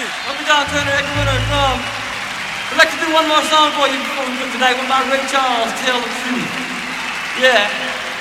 I'm John Turner, Edwin and I'd like to do one more song for you before we go tonight with my Ray Charles, Tell the Truth. Yeah.